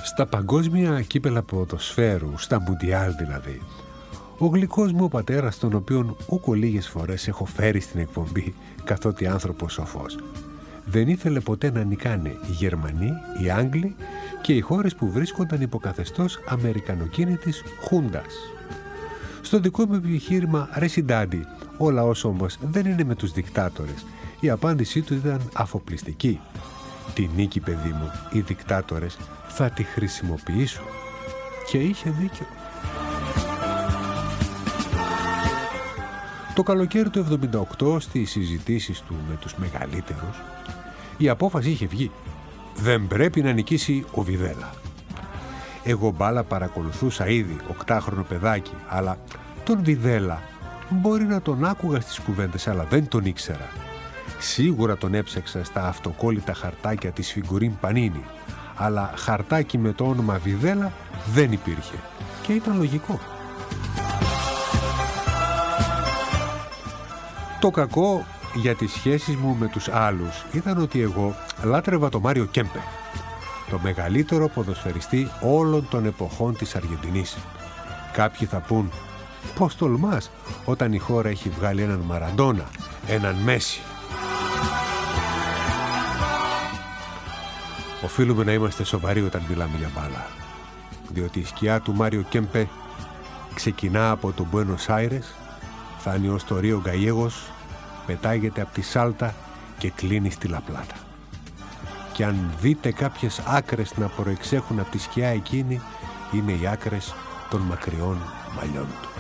Στα παγκόσμια κύπελα ποδοσφαίρου, στα Μουντιάλ δηλαδή, ο γλυκός μου ο πατέρας, τον οποίον ούκο λίγες φορές έχω φέρει στην εκπομπή καθότι άνθρωπος σοφός, δεν ήθελε ποτέ να νικάνε οι Γερμανοί, οι Άγγλοι και οι χώρες που βρίσκονταν υποκαθεστώς αμερικανοκίνητης χούντας. Στο δικό μου επιχείρημα, ρε συντάντη, ο λαός όμως δεν είναι με τους δικτάτορες. Η απάντησή του ήταν αφοπλιστική. Τη νίκη, παιδί μου, οι δικτάτορες θα τη χρησιμοποιήσουν. Και είχε δίκιο. Το καλοκαίρι του 1978, στις συζητήσεις του με τους μεγαλύτερους, η απόφαση είχε βγει. Δεν πρέπει να νικήσει ο Βιδέλα. Εγώ μπάλα παρακολουθούσα ήδη 8χρονο παιδάκι, αλλά τον Βιδέλα μπορεί να τον άκουγα στις κουβέντες, αλλά δεν τον ήξερα. Σίγουρα τον έψαξα στα αυτοκόλλητα χαρτάκια της Φιγκουρίν Πανίνη, αλλά χαρτάκι με το όνομα Βιδέλα δεν υπήρχε και ήταν λογικό. Το κακό για τις σχέσεις μου με τους άλλους ήταν ότι εγώ λάτρευα το Μάριο Κέμπε, το μεγαλύτερο ποδοσφαιριστή όλων των εποχών της Αργεντινής. Κάποιοι θα πούν, πώς τολμάς όταν η χώρα έχει βγάλει έναν Μαραντόνα, έναν Μέση. Οφείλουμε να είμαστε σοβαροί όταν μιλάμε για μπάλα, διότι η σκιά του Μάριο Κέμπε ξεκινά από το Μπουένος Άιρες, φτάνει ως το Ρίο Γκαγιέγος, πετάγεται από τη Σάλτα και κλείνει στη Λαπλάτα. Και αν δείτε κάποιες άκρες να προεξέχουν από τη σκιά εκείνη, είναι οι άκρες των μακριών μαλλιών του.